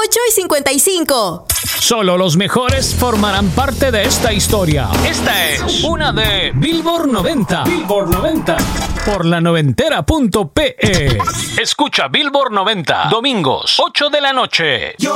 8:55. Solo los mejores formarán parte de esta historia. Esta es una de Billboard 90. Billboard 90. Por la noventera.pe. Escucha Billboard 90. Domingos, 8 de la noche.